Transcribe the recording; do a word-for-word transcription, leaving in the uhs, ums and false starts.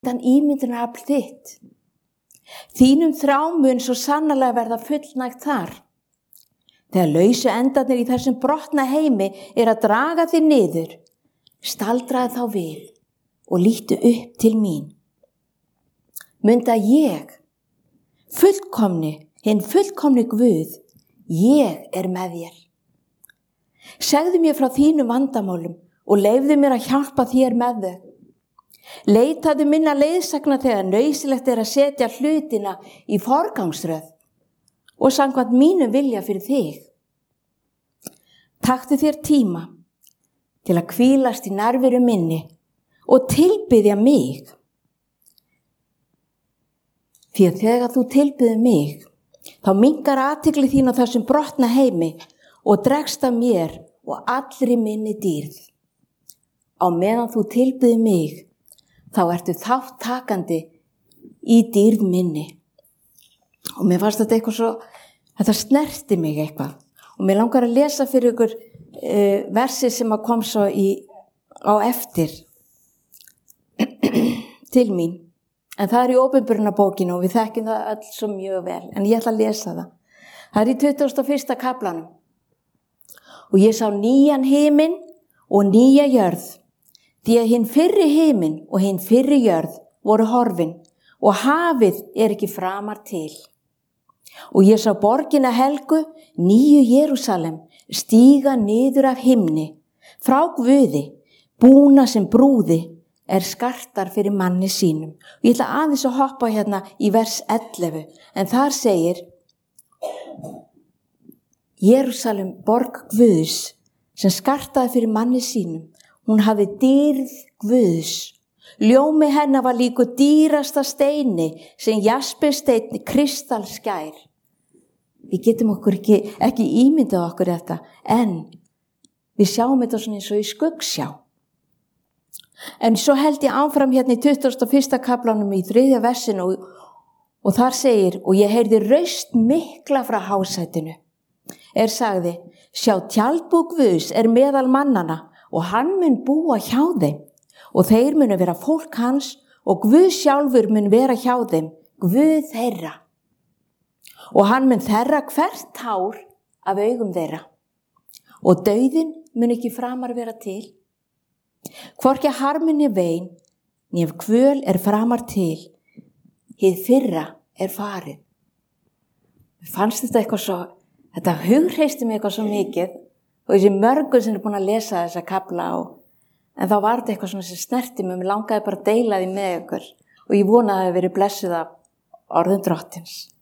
þann ímyndunarafl þitt. Þínum þrámun svo sannarlega verða fullnægt þar. Þegar lausu endarnir í þessum brotna heimi er að draga þig niður, staldraði þá við og lítu upp til mín. Munda ég, fullkomni, hinn fullkomni Guð, ég er með þér. Segðu mér frá þínum vandamálum og leyfðu mér að hjálpa þér með þau. Leitaðu minna leiðsagna þegar nauðsynlegt er að setja hlutina í forgangsröð og samkvæmt mínum vilja fyrir þig. Taktu þér tíma til að hvílast í nærveru minni og tilbiðja mig. Því að þegar þú tilbiður mig, þá minnkar athygli þín á þessum brotna heimi og dregst af mér og allri minni dýrð. Á meðan þú tilbiður mig, þá ertu þáttakandi í dýrð minni. Og mér fannst þetta eitthvað svo, þetta snerti mig eitthvað. Og mér langar að lesa fyrir ykkur uh, versi sem að kom svo í, á eftir til mín. En það er í Opinberunarbókinu og við þekkjum það öll svo mjög vel. En ég ætla að lesa það. Það er í tuttugasta og fyrsta kaflanum. Og ég sá nýjan himinn og nýja jörð. Því að hinn fyrri himinn og hinn fyrri jörð voru horfin og hafið er ekki framar til. Og ég sá borgina helgu, nýju Jerúsalem, stíga niður af himni, frá Guði, búna sem brúði, er skartar fyrir manni sínum. Og ég ætla aðeins að hoppa hérna í vers ellefu, en þar segir, Jerúsalem, borg Guðs, sem skartaði fyrir manni sínum, hún hafði dýrð Guðs. Ljómi hennar var líku dýrasta steini sem jaspersteinn kristalskær. Við getum okkur ekki, ekki ímyndað okkur þetta, en við sjáum þetta svona eins og í skuggsjá. En svo held ég áfram hérna í tuttugasta og fyrsta kaflanum í þriðja versinu og, og þar segir, og ég heyrði raust mikla frá hásætinu. Er sagði, sjá tjaldbú Guðs er meðal mannana, og hann mun búa hjá þeim og þeir munu vera fólk hans og Guð sjálfur mun vera hjá þeim, Guð þeirra. Og hann mun þerra hvert tár af augum þeirra og dauðinn mun ekki framar vera til. Hvorki harminni vein, nef kvöl er framar til, hið fyrra er farið. Fannst þetta eitthvað svo, þetta hugreisti mig eitthvað svo mikið, og þessi mörgur sem er búin að lesa þessa kafla á, en þá var þetta eitthvað svona sem snerti mig, mér langaði bara að deila því með ykkur og ég vona að það hafi verið blessuð af orðum Drottins.